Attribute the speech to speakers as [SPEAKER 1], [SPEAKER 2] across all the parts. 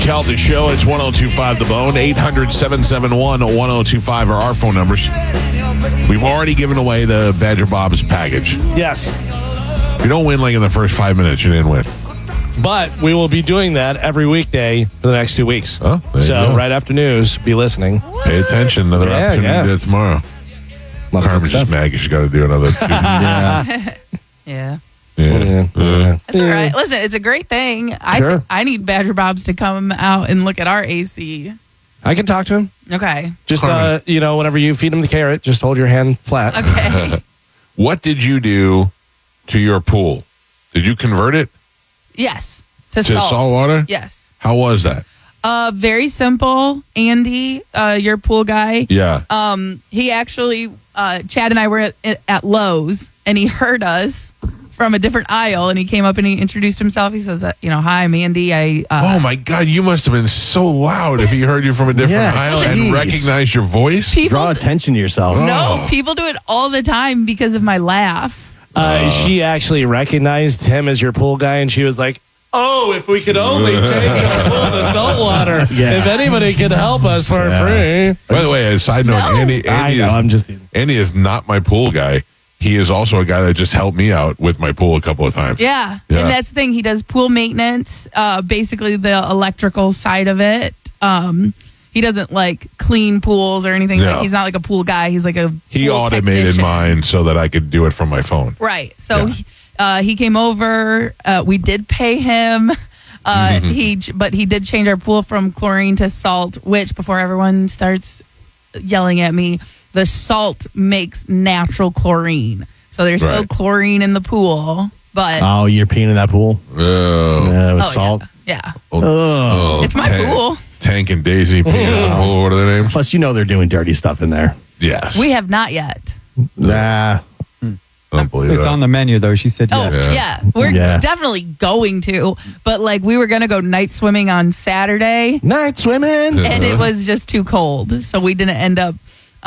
[SPEAKER 1] Calta Show. It's 1025 The Bone. 800-771-1025 are our phone numbers. We've already given away the Badger Bob's package.
[SPEAKER 2] Yes.
[SPEAKER 1] If you don't win like in the first 5 minutes, you didn't win.
[SPEAKER 2] But we will be doing that every weekday for the next 2 weeks.
[SPEAKER 1] Oh, there you
[SPEAKER 2] so
[SPEAKER 1] go.
[SPEAKER 2] right after news, be listening.
[SPEAKER 1] Pay attention. Another opportunity to do it tomorrow. Carmen's just mad because she's got to do another.
[SPEAKER 3] Yeah. That's all right. Listen, it's a great thing.
[SPEAKER 2] Sure.
[SPEAKER 3] I need Badger Bobs to come out and look at our AC.
[SPEAKER 2] I can talk to him.
[SPEAKER 3] Okay.
[SPEAKER 2] Just, whenever you feed him the carrot, just hold your hand flat.
[SPEAKER 3] Okay.
[SPEAKER 1] What did you do to your pool? Did you convert it
[SPEAKER 3] Yes.
[SPEAKER 1] to salt water?
[SPEAKER 3] Yes.
[SPEAKER 1] How was that?
[SPEAKER 3] Very simple. Andy, your pool guy.
[SPEAKER 1] Yeah.
[SPEAKER 3] He actually, Chad and I were at Lowe's, and he heard us from a different aisle, and he came up and he introduced himself. He says, hi, I'm Andy.
[SPEAKER 1] Oh my God, you must have been so loud if he heard you from a different aisle and recognized your voice.
[SPEAKER 4] Draw attention to yourself.
[SPEAKER 3] No, people do it all the time because of my laugh.
[SPEAKER 2] She actually recognized him as your pool guy, and she was like, oh, if we could only change our pool to salt water.
[SPEAKER 4] Yeah.
[SPEAKER 2] If anybody could help us for free.
[SPEAKER 1] By the way, a side note,
[SPEAKER 3] No.
[SPEAKER 1] Andy is not my pool guy. He is also a guy that just helped me out with my pool a couple of times.
[SPEAKER 3] Yeah.
[SPEAKER 1] Yeah.
[SPEAKER 3] And that's the thing. He does pool maintenance, basically the electrical side of it. He doesn't like clean pools or anything.
[SPEAKER 1] No.
[SPEAKER 3] Like, he's not like a pool guy. He's like a
[SPEAKER 1] He
[SPEAKER 3] pool
[SPEAKER 1] automated
[SPEAKER 3] technician.
[SPEAKER 1] mine so that I could do it from my phone.
[SPEAKER 3] Right. So
[SPEAKER 1] Yeah.
[SPEAKER 3] he came over. We did pay him. But he did change our pool from chlorine to salt, which before everyone starts yelling at me, the salt makes natural chlorine. So there's still
[SPEAKER 1] Right.
[SPEAKER 3] chlorine in the pool, but
[SPEAKER 4] Oh, you're peeing in that pool?
[SPEAKER 1] Oh,
[SPEAKER 4] With
[SPEAKER 3] Oh,
[SPEAKER 4] salt?
[SPEAKER 3] yeah.
[SPEAKER 1] oh,
[SPEAKER 3] It's my pool.
[SPEAKER 1] Tank and Daisy peeing in the pool. What are their names?
[SPEAKER 4] Plus, they're doing dirty stuff in there.
[SPEAKER 1] Yes.
[SPEAKER 3] We have not yet.
[SPEAKER 4] Nah.
[SPEAKER 1] I don't believe
[SPEAKER 5] It's
[SPEAKER 1] that.
[SPEAKER 5] on the menu, though. She said
[SPEAKER 3] Oh,
[SPEAKER 5] yes.
[SPEAKER 3] yeah. We're definitely going to. But, like, we were going to go night swimming on Saturday,
[SPEAKER 4] Night swimming.
[SPEAKER 3] and it was just too cold. So we didn't end up.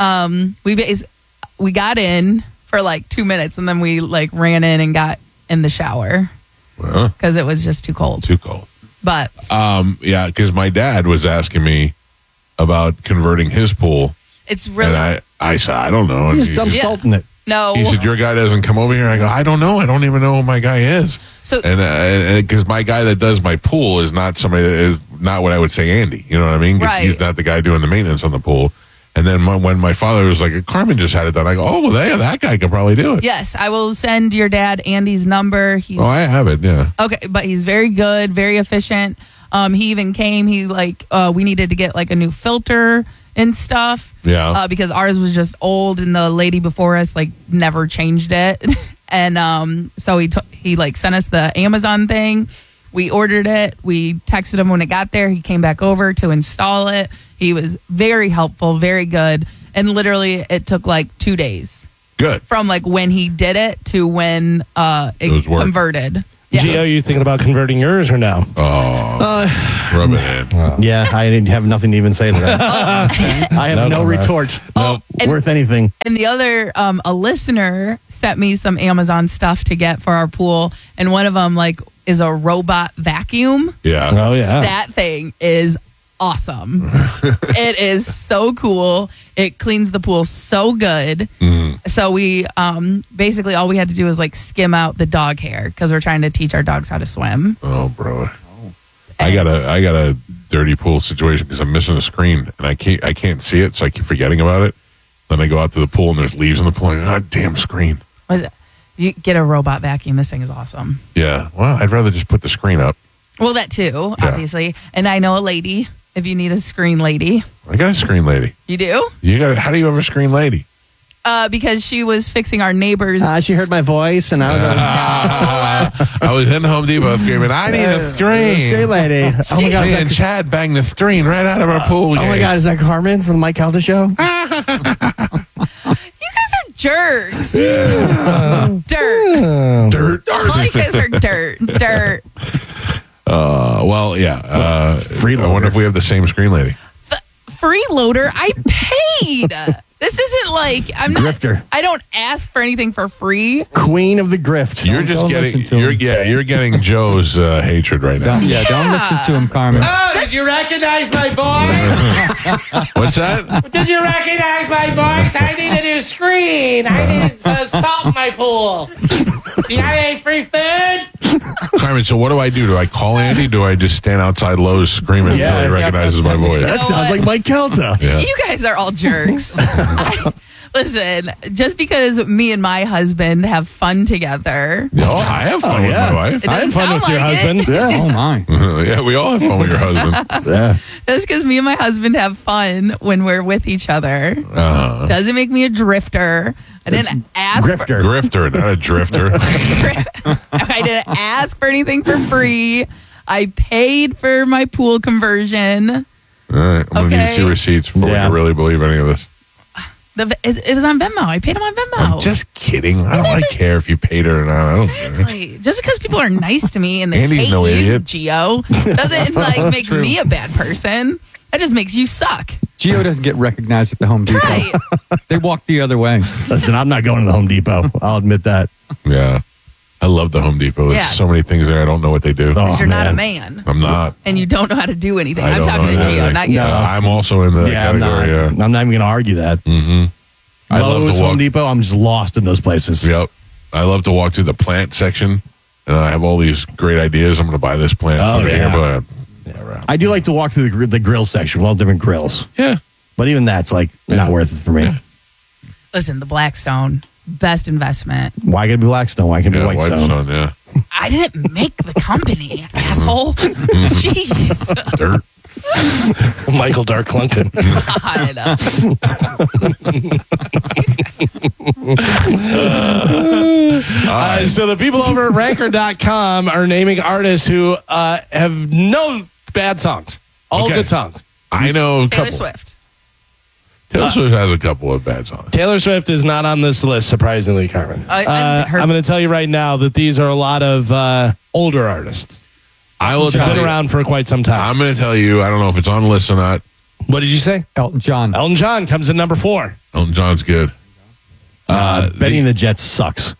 [SPEAKER 3] We got in for, like, 2 minutes, and then we, like, ran in and got in the shower
[SPEAKER 1] Well,
[SPEAKER 3] because it was just too cold.
[SPEAKER 1] too cold.
[SPEAKER 3] But,
[SPEAKER 1] Yeah, because my dad was asking me about converting his pool.
[SPEAKER 3] it's really.
[SPEAKER 1] And I said, I don't know. And
[SPEAKER 4] Just
[SPEAKER 1] he
[SPEAKER 4] dump
[SPEAKER 1] just-
[SPEAKER 4] salt in it.
[SPEAKER 3] No.
[SPEAKER 1] He said, your guy doesn't come over here. I go, I don't know. I don't even know who my guy is.
[SPEAKER 3] So-
[SPEAKER 1] And because my guy that does my pool is not somebody that is not what I would say Andy. You know what I mean? 'Cause
[SPEAKER 3] Right.
[SPEAKER 1] he's not the guy doing the maintenance on the pool. And then when my father was like, Carmen just had it done, I go, oh, well, that guy can probably do it.
[SPEAKER 3] Yes, I will send your dad Andy's number. He's
[SPEAKER 1] Oh, I have it. Yeah.
[SPEAKER 3] okay, but he's very good, very efficient. He even came. He we needed to get like a new filter and stuff.
[SPEAKER 1] Yeah.
[SPEAKER 3] Because ours was just old, and the lady before us like never changed it. And so he like sent us the Amazon thing. We ordered it. We texted him when it got there. He came back over to install it. He was very helpful, very good, and literally it took like 2 days
[SPEAKER 1] Good.
[SPEAKER 3] from like when he did it to when it
[SPEAKER 1] was work.
[SPEAKER 3] converted. Yeah.
[SPEAKER 2] Gio, you thinking about converting yours or no?
[SPEAKER 1] Rub it in.
[SPEAKER 4] Yeah, I didn't have nothing to even say to that. I have no retort.
[SPEAKER 3] Oh, and-
[SPEAKER 4] worth anything.
[SPEAKER 3] And the other, a listener sent me some Amazon stuff to get for our pool, and one of them like is a robot vacuum.
[SPEAKER 1] Yeah.
[SPEAKER 2] Oh, yeah.
[SPEAKER 3] That thing is awesome. It is so cool. It cleans the pool so good. So we basically all we had to do was like skim out the dog hair because we're trying to teach our dogs how to swim.
[SPEAKER 1] Oh, brother. I got a dirty pool situation because I'm missing a screen and I can't see it, so I keep forgetting about it. Then I go out to the pool and there's leaves in the pool. And God damn screen.
[SPEAKER 3] What is it? You get a robot vacuum. This thing is awesome.
[SPEAKER 1] Yeah. Well, I'd rather just put the screen up.
[SPEAKER 3] Well, that too, obviously. And I know a lady. If you need a screen lady,
[SPEAKER 1] I got a screen lady.
[SPEAKER 3] you do.
[SPEAKER 1] How do you have a screen lady?
[SPEAKER 3] Because she was fixing our neighbor's.
[SPEAKER 4] She heard my voice, and I was like,
[SPEAKER 1] I was in Home Depot screaming, I need a screen.
[SPEAKER 4] "Scary lady." Oh my god!
[SPEAKER 1] Me
[SPEAKER 4] Is
[SPEAKER 1] and
[SPEAKER 4] that,
[SPEAKER 1] Chad banged the screen right out of our pool.
[SPEAKER 4] oh my god! Is that Carmen from the Mike Calta show?
[SPEAKER 3] You guys are jerks. Dirt.
[SPEAKER 1] Dirt.
[SPEAKER 3] All you guys are dirt.
[SPEAKER 1] Well, yeah. I wonder if we have the same screen lady.
[SPEAKER 3] Freeloader, I paid. This isn't like I'm not.
[SPEAKER 4] Grifter.
[SPEAKER 3] I don't ask for anything for free.
[SPEAKER 4] Queen of the grift.
[SPEAKER 1] You're just
[SPEAKER 5] don't
[SPEAKER 1] getting
[SPEAKER 5] listen to him.
[SPEAKER 1] you're getting Joe's hatred right now.
[SPEAKER 5] Don't listen to him, Carmen.
[SPEAKER 2] Oh, did you recognize my voice?
[SPEAKER 1] What's that?
[SPEAKER 2] Did you recognize my voice? I need a new screen. I need salt in my pool. You got any free food?
[SPEAKER 1] Carmen, so what do I do? Do I call Andy? Do I just stand outside Lowe's screaming until he recognizes my voice?
[SPEAKER 4] That sounds like Mike Kelta.
[SPEAKER 1] Yeah.
[SPEAKER 3] You guys are all jerks. Listen, just because me and my husband have fun together,
[SPEAKER 1] No, I have fun with
[SPEAKER 4] yeah.
[SPEAKER 1] my wife.
[SPEAKER 3] it
[SPEAKER 2] I
[SPEAKER 3] doesn't
[SPEAKER 2] have fun
[SPEAKER 3] sound
[SPEAKER 2] with your
[SPEAKER 3] like it.
[SPEAKER 2] husband.
[SPEAKER 4] Yeah.
[SPEAKER 5] Oh, my.
[SPEAKER 1] Yeah, we all have fun with your husband.
[SPEAKER 4] Yeah.
[SPEAKER 3] Just because me and my husband have fun when we're with each other doesn't make me a drifter. I didn't ask.
[SPEAKER 4] Grifter.
[SPEAKER 1] Grifter, not a drifter.
[SPEAKER 3] I didn't ask for anything for free. I paid for my pool conversion.
[SPEAKER 1] All right, I'm going to need to see
[SPEAKER 3] Okay.
[SPEAKER 1] receipts before
[SPEAKER 4] Yeah.
[SPEAKER 1] we really believe any of this.
[SPEAKER 3] It was on Venmo. I paid him on Venmo.
[SPEAKER 1] I'm just kidding. I don't really care if you paid her or not. I don't care.
[SPEAKER 3] Exactly. Just because people are nice to me and they
[SPEAKER 1] Andy's
[SPEAKER 3] hate
[SPEAKER 1] no
[SPEAKER 3] you,
[SPEAKER 1] idiot.
[SPEAKER 3] Gio, doesn't like make me a bad person. That just makes you suck.
[SPEAKER 5] Gio doesn't get recognized at the Home Depot.
[SPEAKER 3] Right.
[SPEAKER 5] They walk the other way.
[SPEAKER 4] Listen, I'm not going to the Home Depot. I'll admit that.
[SPEAKER 1] Yeah. I love the Home Depot. There's
[SPEAKER 3] Yeah.
[SPEAKER 1] so many things there. I don't know what they do.
[SPEAKER 4] Oh,
[SPEAKER 3] Because you're not a
[SPEAKER 4] man.
[SPEAKER 3] man.
[SPEAKER 1] I'm not.
[SPEAKER 3] And you don't know how to do anything.
[SPEAKER 1] I
[SPEAKER 3] I'm
[SPEAKER 1] don't
[SPEAKER 3] talking to
[SPEAKER 1] know
[SPEAKER 3] Gio,
[SPEAKER 1] anything.
[SPEAKER 3] not you.
[SPEAKER 4] No.
[SPEAKER 1] I'm also in the
[SPEAKER 4] Yeah, I'm
[SPEAKER 1] category.
[SPEAKER 4] not even going to argue that.
[SPEAKER 1] I love
[SPEAKER 4] Lowe's,
[SPEAKER 1] to
[SPEAKER 4] Home
[SPEAKER 1] walk.
[SPEAKER 4] Depot, I'm just lost in those places.
[SPEAKER 1] Yep. I love to walk through the plant section, and I have all these great ideas. I'm going to buy this plant
[SPEAKER 4] Oh,
[SPEAKER 1] over
[SPEAKER 4] yeah.
[SPEAKER 1] here,
[SPEAKER 4] I do like to walk through the grill section with all different grills.
[SPEAKER 1] Yeah.
[SPEAKER 4] But even that's like not worth it for me.
[SPEAKER 3] Listen, the Blackstone, best investment.
[SPEAKER 4] Why can it be Blackstone? Why can it be
[SPEAKER 1] Yeah,
[SPEAKER 4] Whitestone?
[SPEAKER 1] Whitestone, yeah.
[SPEAKER 3] I didn't make the company, asshole. Jeez.
[SPEAKER 1] Dirt.
[SPEAKER 2] Michael Dark Clunkin.
[SPEAKER 3] God.
[SPEAKER 2] So the people over at Ranker.com are naming artists who have no bad songs. All
[SPEAKER 1] Okay.
[SPEAKER 2] good songs.
[SPEAKER 1] I know a
[SPEAKER 3] Taylor
[SPEAKER 1] couple.
[SPEAKER 3] Swift.
[SPEAKER 1] Taylor Swift has a couple of bad songs.
[SPEAKER 2] Taylor Swift is not on this list, surprisingly, Carmen.
[SPEAKER 3] Her-
[SPEAKER 2] I'm going to tell you right now that these are a lot of older artists.
[SPEAKER 1] I will
[SPEAKER 2] Been
[SPEAKER 1] tell you.
[SPEAKER 2] around for quite some time.
[SPEAKER 1] I'm going to tell you. I don't know if it's on the list or not.
[SPEAKER 2] What did you say?
[SPEAKER 5] Elton John.
[SPEAKER 2] Elton John comes in number 4.
[SPEAKER 1] Elton John's good.
[SPEAKER 4] Betty and the Jets sucks.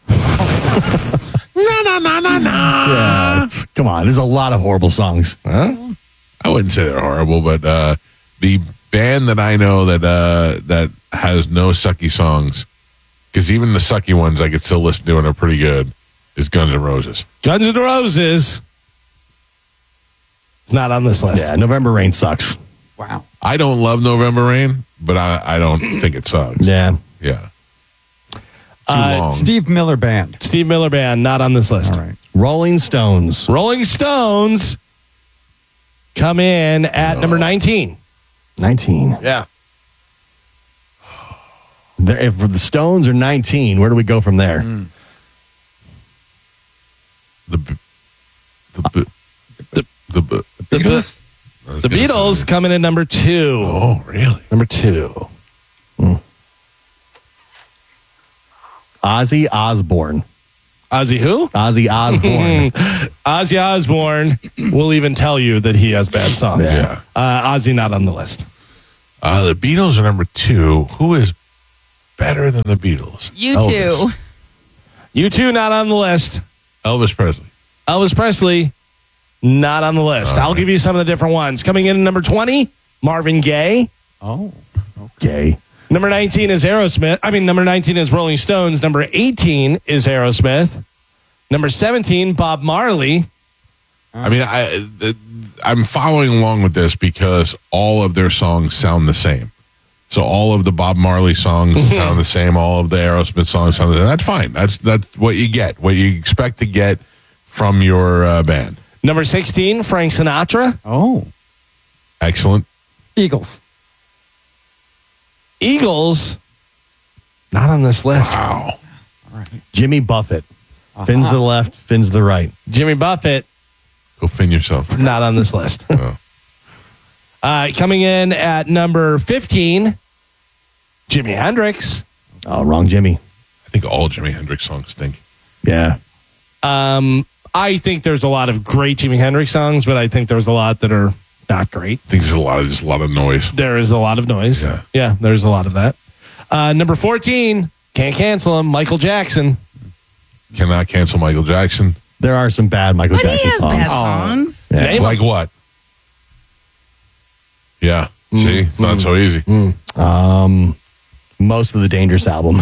[SPEAKER 4] Yeah, come on. There's a lot of horrible songs.
[SPEAKER 1] I wouldn't say they're horrible, but the band that I know that has no sucky songs, because even the sucky ones I could still listen to and are pretty good, is Guns N' Roses.
[SPEAKER 2] Guns N' Roses. It's not on this list.
[SPEAKER 4] Yeah, November Rain sucks.
[SPEAKER 5] Wow.
[SPEAKER 1] I don't love November Rain, but I don't think it sucks.
[SPEAKER 4] Yeah.
[SPEAKER 1] Yeah. Too long.
[SPEAKER 5] Steve Miller Band.
[SPEAKER 2] Steve Miller Band, not on this list.
[SPEAKER 5] All right.
[SPEAKER 4] Rolling Stones.
[SPEAKER 2] Rolling Stones come in at number 19.
[SPEAKER 4] 19.
[SPEAKER 2] Yeah.
[SPEAKER 4] If the Stones are 19, where do we go from there?
[SPEAKER 1] The
[SPEAKER 5] Beatles?
[SPEAKER 2] The Beatles coming in number 2.
[SPEAKER 1] Oh, really?
[SPEAKER 2] Number 2.
[SPEAKER 4] Ozzy Osbourne.
[SPEAKER 2] Ozzy who?
[SPEAKER 4] Ozzy Osbourne.
[SPEAKER 2] Ozzy Osbourne will even tell you that he has bad songs.
[SPEAKER 1] Yeah.
[SPEAKER 2] Ozzy not on the list.
[SPEAKER 1] The Beatles are number 2. Who is better than the Beatles?
[SPEAKER 3] You
[SPEAKER 1] Elvis.
[SPEAKER 3] too.
[SPEAKER 2] U2 not on the list.
[SPEAKER 1] Elvis Presley.
[SPEAKER 2] Elvis Presley not on the list. I'll give you some of the different ones. Coming in at number 20, Marvin Gaye.
[SPEAKER 5] Oh.
[SPEAKER 4] Gay.
[SPEAKER 2] Number 19 is Aerosmith. Number 19 is Rolling Stones. Number 18 is Aerosmith. Number 17, Bob Marley.
[SPEAKER 1] I mean, I'm following along with this because all of their songs sound the same. So all of the Bob Marley songs sound the same. All of the Aerosmith songs sound the same. That's fine. That's what you get. What you expect to get from your band.
[SPEAKER 2] Number 16, Frank Sinatra.
[SPEAKER 5] Oh.
[SPEAKER 1] Excellent.
[SPEAKER 5] Eagles.
[SPEAKER 2] Eagles, not on this list.
[SPEAKER 1] Wow.
[SPEAKER 4] Jimmy Buffett. Fins to the left, fins to the right.
[SPEAKER 2] Jimmy Buffett,
[SPEAKER 1] Go fin yourself.
[SPEAKER 2] not on this list.
[SPEAKER 1] Oh.
[SPEAKER 2] Coming in at number 15, Jimi Hendrix.
[SPEAKER 4] Oh, wrong Jimmy.
[SPEAKER 1] I think all Jimi Hendrix songs stink.
[SPEAKER 4] Yeah.
[SPEAKER 2] I think there's a lot of great Jimi Hendrix songs, but I think there's a lot that are not great.
[SPEAKER 1] I think there's just a lot of noise.
[SPEAKER 2] There is a lot of noise.
[SPEAKER 1] Yeah.
[SPEAKER 2] Yeah, there's a lot of that. Number 14, can't cancel him, Michael Jackson.
[SPEAKER 1] Cannot cancel Michael Jackson.
[SPEAKER 4] There are some bad Michael
[SPEAKER 3] But he
[SPEAKER 4] Jackson
[SPEAKER 3] has
[SPEAKER 4] songs.
[SPEAKER 3] bad songs.
[SPEAKER 4] Yeah.
[SPEAKER 2] Name
[SPEAKER 1] Like what? Yeah. See, it's not so easy.
[SPEAKER 4] Most of the Dangerous album.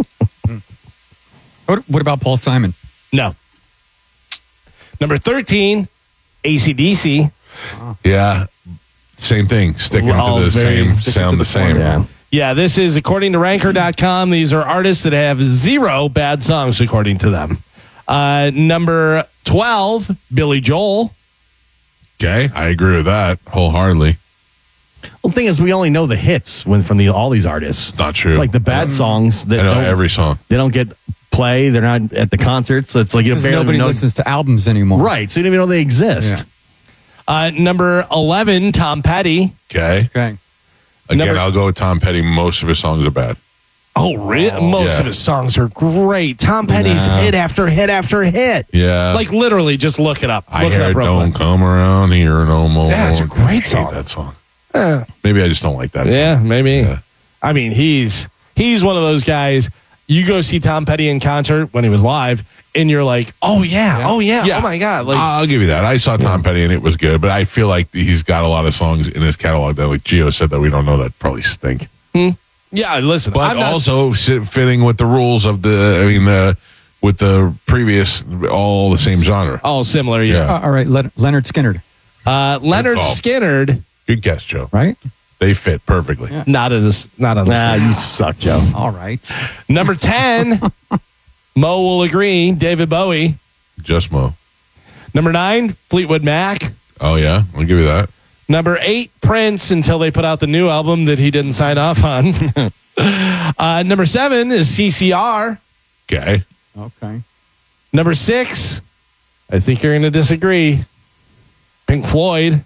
[SPEAKER 5] What about Paul Simon?
[SPEAKER 2] No. Number 13, AC/DC.
[SPEAKER 1] Yeah. Same thing. Sticking
[SPEAKER 2] All
[SPEAKER 1] to the
[SPEAKER 2] very
[SPEAKER 1] same,
[SPEAKER 2] sticking
[SPEAKER 1] sound
[SPEAKER 2] to
[SPEAKER 1] the
[SPEAKER 2] the
[SPEAKER 1] same.
[SPEAKER 4] Yeah.
[SPEAKER 2] Yeah, this is according to Ranker.com. These are artists that have 0 bad songs, according to them. Number 12, Billy Joel.
[SPEAKER 1] Okay. I agree with that wholeheartedly.
[SPEAKER 4] Well, the thing is, we only know the hits from all these artists.
[SPEAKER 1] It's not true.
[SPEAKER 4] It's like the bad songs that
[SPEAKER 1] I know
[SPEAKER 4] don't,
[SPEAKER 1] every song.
[SPEAKER 4] they don't get play. They're not at the concerts. So it's like you
[SPEAKER 5] Because
[SPEAKER 4] barely
[SPEAKER 5] nobody
[SPEAKER 4] know.
[SPEAKER 5] listens to albums anymore.
[SPEAKER 4] Right. So you don't even know they exist.
[SPEAKER 5] Yeah.
[SPEAKER 2] Number 11, Tom Petty.
[SPEAKER 1] Okay.
[SPEAKER 5] Okay.
[SPEAKER 1] Again,
[SPEAKER 2] Number-
[SPEAKER 1] I'll go with Tom Petty. Most of his songs are bad.
[SPEAKER 2] Oh, really? Most
[SPEAKER 1] Yeah.
[SPEAKER 2] of his songs are great. Tom Petty's
[SPEAKER 1] Nah.
[SPEAKER 2] hit after hit after hit.
[SPEAKER 1] Yeah.
[SPEAKER 2] Like literally, just look it up.
[SPEAKER 1] I
[SPEAKER 2] Look it
[SPEAKER 1] hear
[SPEAKER 2] up
[SPEAKER 1] it
[SPEAKER 2] real
[SPEAKER 1] don't
[SPEAKER 2] quick.
[SPEAKER 1] come around here no more.
[SPEAKER 2] Yeah, it's a great
[SPEAKER 1] I hate
[SPEAKER 2] song.
[SPEAKER 1] that song. Maybe I just don't like that
[SPEAKER 2] Yeah,
[SPEAKER 1] song.
[SPEAKER 2] maybe.
[SPEAKER 1] Yeah.
[SPEAKER 2] I mean, he's one of those guys. You go see Tom Petty in concert when he was live, and you're like, oh yeah, oh yeah, oh my god. Like,
[SPEAKER 1] I'll give you that. I saw Tom Petty and it was good, but I feel like he's got a lot of songs in his catalog that, like Gio said, that we don't know that probably stink.
[SPEAKER 2] yeah, listen,
[SPEAKER 1] But
[SPEAKER 2] I'm not-
[SPEAKER 1] also fitting with the rules of with the previous, all the same genre.
[SPEAKER 2] all similar. Yeah,
[SPEAKER 1] Yeah.
[SPEAKER 5] All right. Leonard Skinner.
[SPEAKER 2] Leonard
[SPEAKER 1] Good call.
[SPEAKER 2] Skinner,
[SPEAKER 1] Good guess, Joe.
[SPEAKER 5] Right?
[SPEAKER 1] They fit perfectly.
[SPEAKER 5] Yeah.
[SPEAKER 2] not on this.
[SPEAKER 4] Nah, you suck, Joe.
[SPEAKER 5] All right.
[SPEAKER 2] Number 10, Mo will agree. David Bowie.
[SPEAKER 1] Just Mo.
[SPEAKER 2] Number 9, Fleetwood Mac.
[SPEAKER 1] Oh, yeah. I'll give you that.
[SPEAKER 2] Number 8, Prince, until they put out the new album that he didn't sign off on. Number 7 is CCR.
[SPEAKER 1] Okay.
[SPEAKER 5] Okay.
[SPEAKER 2] Number 6, I think you're going to disagree. Pink Floyd.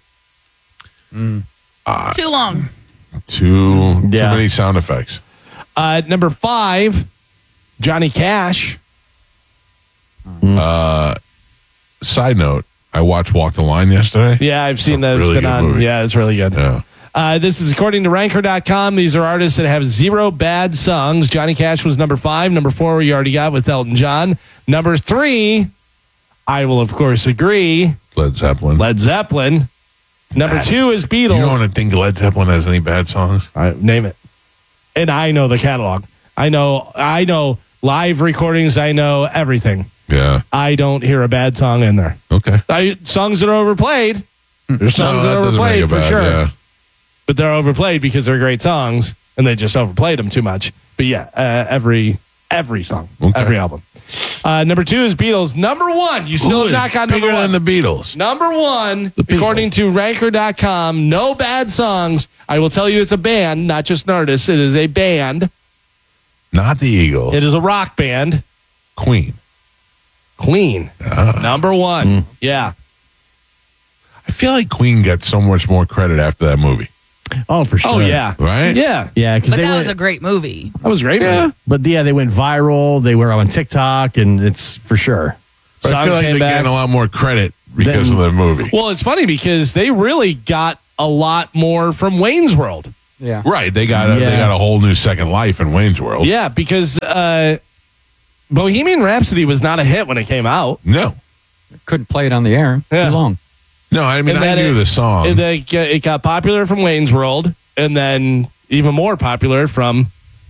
[SPEAKER 3] Too long.
[SPEAKER 1] Too
[SPEAKER 4] Yeah.
[SPEAKER 1] many sound effects.
[SPEAKER 2] Number 5, Johnny Cash.
[SPEAKER 1] Side note, I watched Walk the Line yesterday.
[SPEAKER 2] Yeah, I've seen that.
[SPEAKER 1] Really
[SPEAKER 2] It's been
[SPEAKER 1] good
[SPEAKER 2] on.
[SPEAKER 1] movie.
[SPEAKER 2] Yeah, it's really good.
[SPEAKER 1] Yeah.
[SPEAKER 2] This is according to Ranker.com. These are artists that have 0 bad songs. Johnny Cash was number 5. Number 4, we already got with Elton John. Number 3, I will, of course, agree.
[SPEAKER 1] Led Zeppelin.
[SPEAKER 2] Led Zeppelin. Number 2 is Beatles.
[SPEAKER 1] You don't think Led Zeppelin has any bad songs?
[SPEAKER 2] Name it. And I know the catalog. I know live recordings. I know everything.
[SPEAKER 1] Yeah.
[SPEAKER 2] I don't hear a bad song in there.
[SPEAKER 1] Okay.
[SPEAKER 2] Songs that are overplayed. There's songs that are
[SPEAKER 1] doesn't make
[SPEAKER 2] overplayed
[SPEAKER 1] it
[SPEAKER 2] for
[SPEAKER 1] bad,
[SPEAKER 2] sure.
[SPEAKER 1] Yeah.
[SPEAKER 2] But they're overplayed because they're great songs, and they just overplayed them too much. But yeah, every song,
[SPEAKER 1] Okay.
[SPEAKER 2] every album. Number 2 is Beatles. Number 1, you still have not got number
[SPEAKER 1] bigger
[SPEAKER 2] 1.
[SPEAKER 1] than the Beatles.
[SPEAKER 2] Number 1,
[SPEAKER 1] Beatles.
[SPEAKER 2] according to Ranker.com, no bad songs. I will tell you it's a band, not just an artist. It is a band.
[SPEAKER 1] Not the Eagles.
[SPEAKER 2] It is a rock band.
[SPEAKER 1] Queen.
[SPEAKER 2] Queen. Number 1. Yeah.
[SPEAKER 1] I feel like Queen got so much more credit after that movie.
[SPEAKER 4] Oh, for sure.
[SPEAKER 2] Oh, yeah.
[SPEAKER 1] Right?
[SPEAKER 2] Yeah.
[SPEAKER 4] Yeah, because
[SPEAKER 3] But
[SPEAKER 4] they
[SPEAKER 3] that
[SPEAKER 4] went,
[SPEAKER 3] was a great movie.
[SPEAKER 2] That was great.
[SPEAKER 1] Yeah.
[SPEAKER 4] but yeah, they went viral. They were on TikTok, and it's for sure.
[SPEAKER 1] But I feel like
[SPEAKER 2] came
[SPEAKER 1] they're
[SPEAKER 2] back.
[SPEAKER 1] getting a lot more credit because
[SPEAKER 4] Then-
[SPEAKER 1] of the movie.
[SPEAKER 2] Well, it's funny because they really got a lot more from Wayne's World.
[SPEAKER 5] Yeah.
[SPEAKER 1] Right. They got a whole new second life in Wayne's World.
[SPEAKER 2] Yeah, because Bohemian Rhapsody was not a hit when it came out.
[SPEAKER 1] No.
[SPEAKER 5] Couldn't play it on the air.
[SPEAKER 2] Yeah.
[SPEAKER 5] Too long.
[SPEAKER 1] No, I mean,
[SPEAKER 2] And
[SPEAKER 1] I
[SPEAKER 2] then
[SPEAKER 1] knew the song.
[SPEAKER 2] It got popular from Wayne's World, and then even more popular from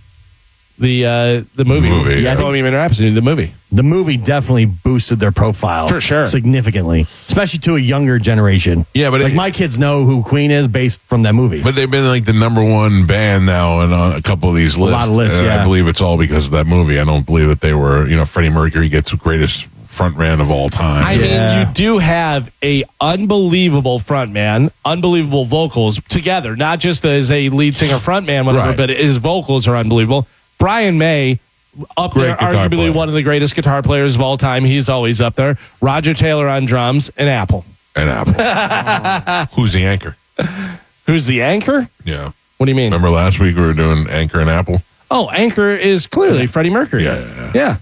[SPEAKER 2] the movie.
[SPEAKER 1] Movie, yeah.
[SPEAKER 2] Bohemian Rhapsody, the movie.
[SPEAKER 4] The movie definitely boosted their profile
[SPEAKER 2] For sure.
[SPEAKER 4] significantly, especially to a younger generation.
[SPEAKER 1] Yeah, but
[SPEAKER 4] like
[SPEAKER 1] it-
[SPEAKER 4] my kids know who Queen is based from that movie.
[SPEAKER 1] But they've been like the number one band now and on a couple of these lists.
[SPEAKER 4] lot of lists,
[SPEAKER 1] And
[SPEAKER 4] yeah.
[SPEAKER 1] I believe it's all because of that movie. I don't believe that they were, Freddie Mercury gets the greatest front man of all time.
[SPEAKER 2] I
[SPEAKER 4] Yeah.
[SPEAKER 2] mean, you do have a unbelievable frontman, unbelievable vocals together, not just as a lead singer frontman, whatever,
[SPEAKER 1] Right.
[SPEAKER 2] but his vocals are unbelievable. Brian May, up
[SPEAKER 1] Great
[SPEAKER 2] there,
[SPEAKER 1] guitar
[SPEAKER 2] arguably
[SPEAKER 1] player.
[SPEAKER 2] one of the greatest guitar players of all time. He's always up there. Roger Taylor on drums, and Apple.
[SPEAKER 1] and Apple. Who's the anchor?
[SPEAKER 2] Who's the anchor?
[SPEAKER 1] Yeah.
[SPEAKER 2] What do you mean?
[SPEAKER 1] Remember last week we were doing Anchor and Apple?
[SPEAKER 2] Oh, anchor is clearly Freddie Mercury.
[SPEAKER 1] Yeah.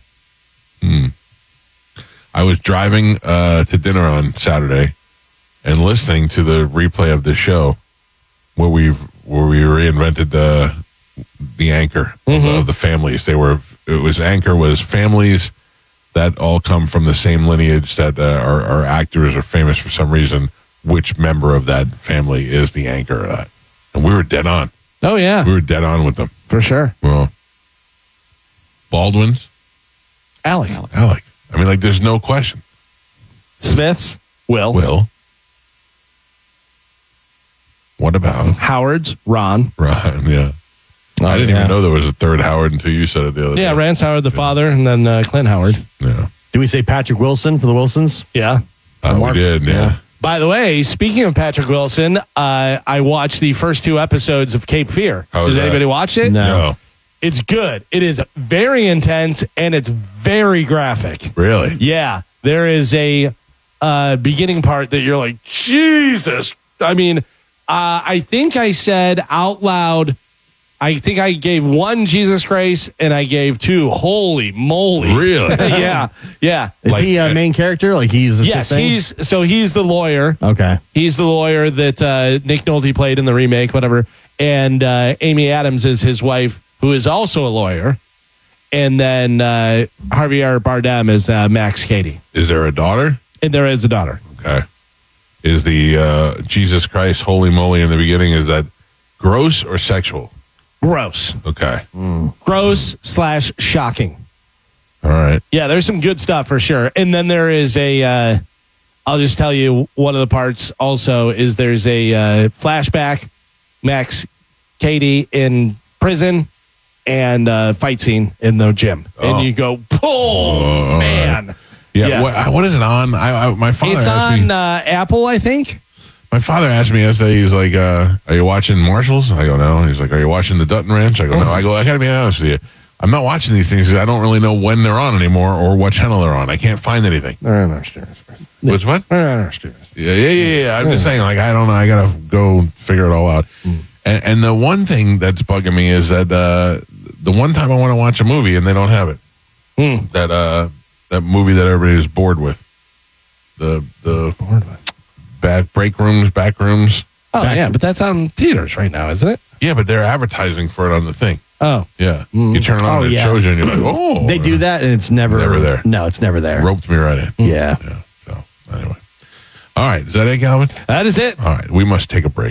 [SPEAKER 1] I was driving to dinner on Saturday and listening to the replay of the show where we reinvented the anchor of the families. Anchor was families that all come from the same lineage that are actors or famous for some reason. Which member of that family is the anchor of that? And we were dead on.
[SPEAKER 2] Oh, yeah.
[SPEAKER 1] We were dead on with them.
[SPEAKER 2] For sure.
[SPEAKER 1] Well, Baldwin's?
[SPEAKER 2] Alec.
[SPEAKER 1] Alec. I mean, like, there's no question.
[SPEAKER 2] Smith's? Will.
[SPEAKER 1] What about
[SPEAKER 2] Howard's? Ron.
[SPEAKER 1] Ron? Yeah. I didn't even know there was a third Howard until you said it the other day.
[SPEAKER 2] Yeah, Rance Howard, the father, and then Clint Howard.
[SPEAKER 1] Yeah.
[SPEAKER 4] Do we say Patrick Wilson for the Wilsons?
[SPEAKER 2] Yeah.
[SPEAKER 1] We did, yeah.
[SPEAKER 2] By the way, speaking of Patrick Wilson, I watched the first 2 episodes of Cape Fear.
[SPEAKER 1] How was
[SPEAKER 2] Has
[SPEAKER 1] that?
[SPEAKER 2] anybody watched it?
[SPEAKER 1] No.
[SPEAKER 2] It's good. It is very intense, and it's very graphic.
[SPEAKER 1] Really?
[SPEAKER 2] Yeah. There is a beginning part that you're like, Jesus. I mean, I think I said out loud, I think I gave 1 Jesus Christ, and I gave 2 holy moly.
[SPEAKER 1] Really?
[SPEAKER 2] Yeah.
[SPEAKER 4] Is
[SPEAKER 1] Like,
[SPEAKER 4] he a main character? Like he's
[SPEAKER 2] Yes, he's the lawyer.
[SPEAKER 4] okay.
[SPEAKER 2] He's the lawyer that Nick Nolte played in the remake, whatever. And Amy Adams is his wife, who is also a lawyer. And then Javier Bardem is Max Cady.
[SPEAKER 1] Is there a daughter?
[SPEAKER 2] And there is a daughter.
[SPEAKER 1] Okay. Is the Jesus Christ holy moly in the beginning, is that gross or sexual?
[SPEAKER 2] Gross.
[SPEAKER 1] Okay.
[SPEAKER 2] Gross / shocking.
[SPEAKER 1] All right.
[SPEAKER 2] Yeah, there's some good stuff for sure. And then there is I'll just tell you one of the parts also is there's a flashback, Max Cady in prison, and fight scene in the gym. And you go, oh, man.
[SPEAKER 1] Yeah.
[SPEAKER 2] Yeah.
[SPEAKER 1] What is it on? My father
[SPEAKER 2] It's
[SPEAKER 1] asked
[SPEAKER 2] on
[SPEAKER 1] me.
[SPEAKER 2] Apple, I think.
[SPEAKER 1] My father asked me yesterday. He's like, "Are you watching Marshalls?" I go, "No." He's like, "Are you watching the Dutton Ranch?" I go, "No." I go, "I got to be honest with you. I'm not watching these things because I don't really know when they're on anymore or what channel they're on. I can't find anything."
[SPEAKER 4] They're on our streamers.
[SPEAKER 1] What's what?
[SPEAKER 4] They're on our streamers.
[SPEAKER 1] Yeah. I'm just saying, like, I don't know. I got to go figure it all out. And the one thing that's bugging me is that the one time I want to watch a movie and they don't have it. That movie that everybody is bored with. The back rooms.
[SPEAKER 2] Oh, yeah, but that's on theaters right now, isn't it?
[SPEAKER 1] Yeah, but they're advertising for it on the thing.
[SPEAKER 2] Oh.
[SPEAKER 1] Yeah. You turn it on and it shows you and you're like, oh.
[SPEAKER 4] They do that and it's never
[SPEAKER 1] there.
[SPEAKER 4] No, it's never there.
[SPEAKER 1] Roped me right in.
[SPEAKER 4] Yeah.
[SPEAKER 1] Yeah. So, anyway. All right. Is that it, Calvin?
[SPEAKER 2] That is it.
[SPEAKER 1] All right. We must take a break.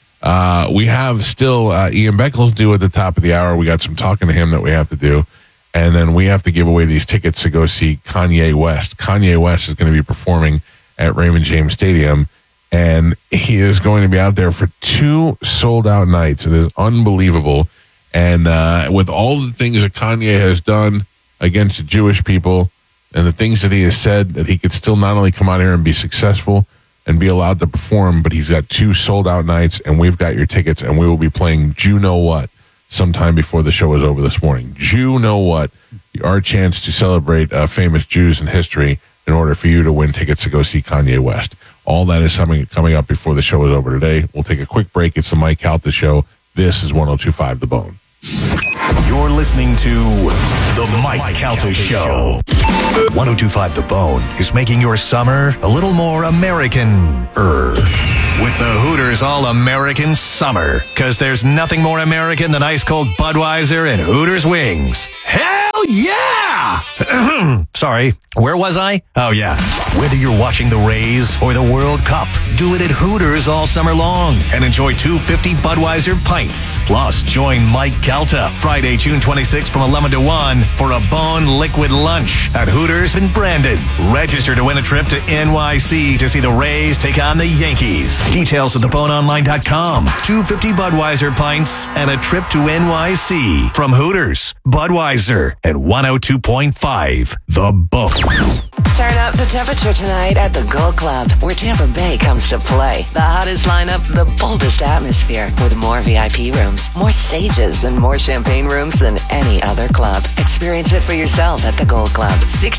[SPEAKER 1] We have still Ian Beckles due at the top of the hour. We got some talking to him that we have to do. And then we have to give away these tickets to go see Kanye West. Kanye West is going to be performing at Raymond James Stadium. And he is going to be out there for 2 sold-out nights. It is unbelievable. And with all the things that Kanye has done against the Jewish people and the things that he has said, that he could still not only come out here and be successful and be allowed to perform, but he's got 2 sold-out nights, and we've got your tickets, and we will be playing Jew Know What sometime before the show is over this morning. Jew Know What, our chance to celebrate famous Jews in history in order for you to win tickets to go see Kanye West. All that is coming up before the show is over today. We'll take a quick break. It's the Mike Calta Show. This is 102.5 The Bone.
[SPEAKER 6] You're listening to The Mike Calta Show. 102.5 The Bone is making your summer a little more American-er. With the Hooters All-American Summer. Because there's nothing more American than ice-cold Budweiser and Hooters wings. Hell yeah! Sorry, where was I? Oh, yeah. Whether you're watching the Rays or the World Cup, do it at Hooters all summer long and enjoy 250 Budweiser pints. Plus, join Mike Calta Friday, June 26th from 11 to 1 for a Bone Liquid Lunch at Hooters in Brandon. Register to win a trip to NYC to see the Rays take on the Yankees. Details at theboneonline.com. 250 Budweiser pints and a trip to NYC from Hooters, Budweiser, and 102.5 The Bone.
[SPEAKER 7] Turn up the temperature tonight at the Gold Club, where Tampa Bay comes to play. The hottest lineup, the boldest atmosphere, with more VIP rooms, more stages, and more champagne rooms than any other club. Experience it for yourself at the Gold Club,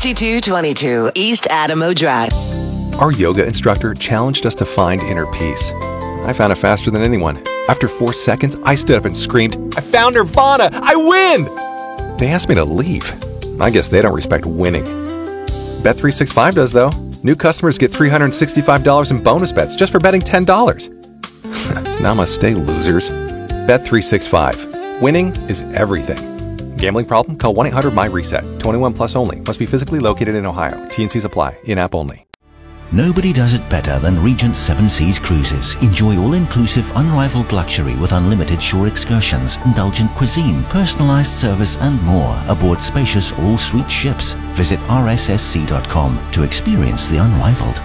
[SPEAKER 7] 6222 East Adamo Drive.
[SPEAKER 8] Our yoga instructor challenged us to find inner peace. I found it faster than anyone. After 4 seconds, I stood up and screamed, "I found Nirvana! I win!" They asked me to leave. I guess they don't respect winning. Bet365 does, though. New customers get $365 in bonus bets just for betting $10. Namaste, losers. Bet365. Winning is everything. Gambling problem? Call 1-800-MY-RESET. 21 plus only. Must be physically located in Ohio. T&Cs apply. In-app only.
[SPEAKER 9] Nobody does it better than Regent Seven Seas Cruises. Enjoy all-inclusive, unrivaled luxury with unlimited shore excursions, indulgent cuisine, personalized service, and more aboard spacious all-suite ships. Visit rssc.com to experience the unrivaled.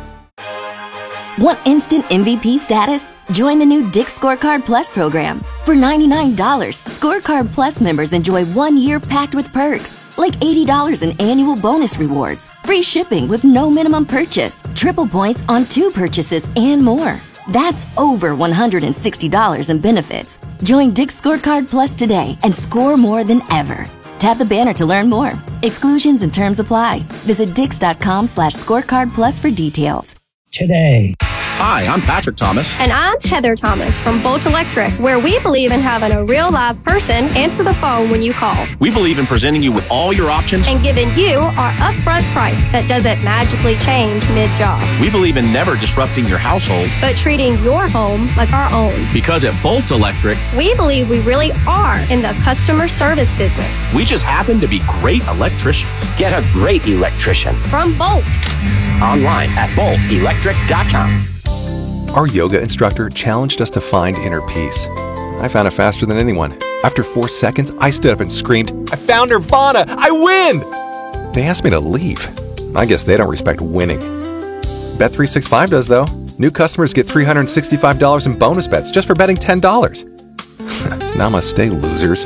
[SPEAKER 10] Want instant MVP status? Join the new Dick's Scorecard Plus program. For $99, Scorecard Plus members enjoy 1 year packed with perks. Like $80 in annual bonus rewards, free shipping with no minimum purchase, triple points on 2 purchases, and more. That's over $160 in benefits. Join Dick's Scorecard Plus today and score more than ever. Tap the banner to learn more. Exclusions and terms apply. Visit dix.com/scorecard plus for details.
[SPEAKER 11] Today. Hi, I'm Patrick Thomas.
[SPEAKER 12] And I'm Heather Thomas from Bolt Electric, where we believe in having a real live person answer the phone when you call.
[SPEAKER 11] We believe in presenting you with all your options
[SPEAKER 12] and giving you our upfront price that doesn't magically change mid-job.
[SPEAKER 11] We believe in never disrupting your household,
[SPEAKER 12] but treating your home like our own.
[SPEAKER 11] Because at Bolt Electric,
[SPEAKER 12] we believe we really are in the customer service business.
[SPEAKER 11] We just happen to be great electricians. Get a great electrician
[SPEAKER 12] from Bolt.
[SPEAKER 11] Online at boltelectric.com.
[SPEAKER 8] Our yoga instructor challenged us to find inner peace. I found it faster than anyone. After 4 seconds, I stood up and screamed, "I found Nirvana! I win!" They asked me to leave. I guess they don't respect winning. Bet365 does, though. New customers get $365 in bonus bets just for betting $10. Namaste, losers.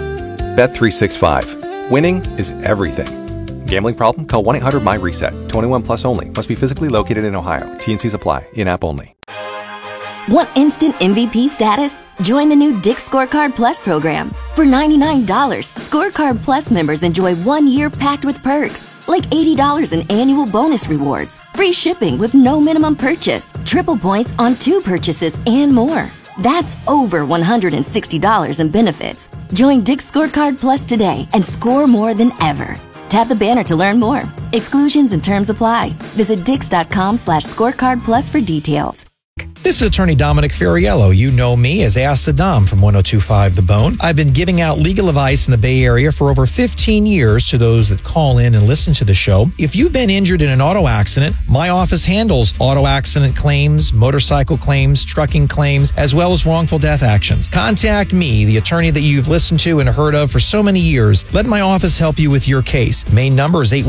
[SPEAKER 8] Bet365. Winning is everything. Gambling problem? Call 1-800-MY-RESET. 21 plus only. Must be physically located in Ohio. T&Cs apply. In-app only.
[SPEAKER 10] Want instant MVP status? Join the new Dick's Scorecard Plus program. For $99, Scorecard Plus members enjoy 1 year packed with perks. Like $80 in annual bonus rewards, free shipping with no minimum purchase, triple points on 2 purchases, and more. That's over $160 in benefits. Join Dick's Scorecard Plus today and score more than ever. Tap the banner to learn more. Exclusions and terms apply. Visit dix.com/scorecard plus for details.
[SPEAKER 13] This is attorney Dominic Ferriello. You know me as Ask the Dom from 102.5 The Bone. I've been giving out legal advice in the Bay Area for over 15 years to those that call in and listen to the show. If you've been injured in an auto accident, my office handles auto accident claims, motorcycle claims, trucking claims, as well as wrongful death actions. Contact me, the attorney that you've listened to and heard of for so many years. Let my office help you with your case. Main number is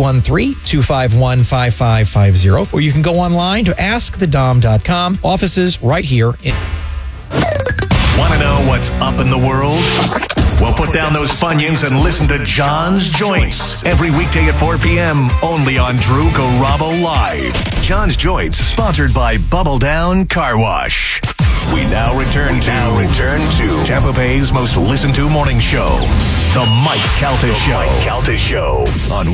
[SPEAKER 13] 813-251-5550, or you can go online to askthedom.com. Offices right here in.
[SPEAKER 6] Want to know what's up in the world? Well, put down those Funyuns and listen to John's Joints every weekday at 4 p.m. only on Drew Garabo Live. John's Joints, sponsored by Bubble Down Car Wash. We now return to Tampa Bay's most listened to morning show, The Mike Calta Show. On